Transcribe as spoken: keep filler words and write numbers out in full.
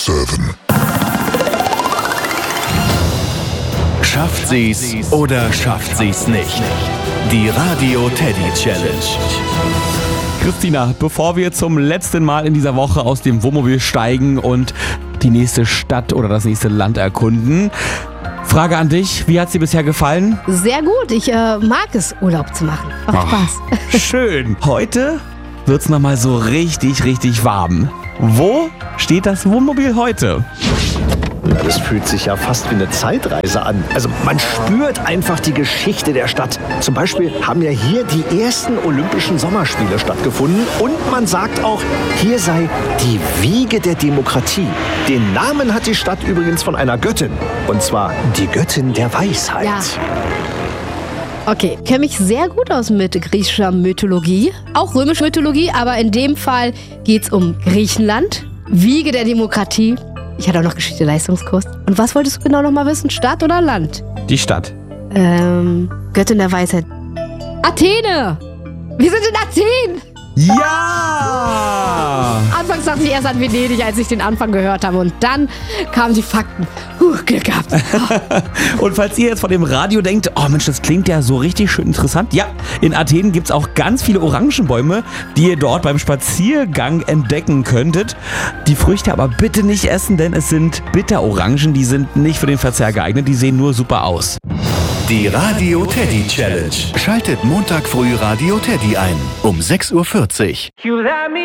sieben. Schafft sie's oder schafft sie's nicht? Die Radio Teddy Challenge. Christina, bevor wir zum letzten Mal in dieser Woche aus dem Wohnmobil steigen und die nächste Stadt oder das nächste Land erkunden, Frage an dich, wie hat's dir bisher gefallen? Sehr gut, ich äh, mag es, Urlaub zu machen. Macht Spaß. Schön. Heute wird's nochmal so richtig, richtig warm. Wo steht das Wohnmobil heute? Das fühlt sich ja fast wie eine Zeitreise an. Also man spürt einfach die Geschichte der Stadt. Zum Beispiel haben ja hier die ersten Olympischen Sommerspiele stattgefunden. Und man sagt auch, hier sei die Wiege der Demokratie. Den Namen hat die Stadt übrigens von einer Göttin. Und zwar die Göttin der Weisheit. Ja. Okay, kenne mich sehr gut aus mit griechischer Mythologie. Auch römischer Mythologie, aber in dem Fall geht's um Griechenland. Wiege der Demokratie. Ich hatte auch noch Geschichte-Leistungskurs. Und was wolltest du genau noch mal wissen? Stadt oder Land? Die Stadt. Ähm, Göttin der Weisheit. Athene! Wir sind in Athen! Ja! Anfangs dachte ich erst an Venedig, als ich den Anfang gehört habe. Und dann kamen die Fakten. Puh, Glück gehabt. Und falls ihr jetzt vor dem Radio denkt, oh Mensch, das klingt ja so richtig schön interessant. Ja, in Athen gibt es auch ganz viele Orangenbäume, die ihr dort beim Spaziergang entdecken könntet. Die Früchte aber bitte nicht essen, denn es sind Bitterorangen, die sind nicht für den Verzehr geeignet, die sehen nur super aus. Die Radio Teddy Challenge. Schaltet Montag früh Radio Teddy ein um sechs Uhr vierzig.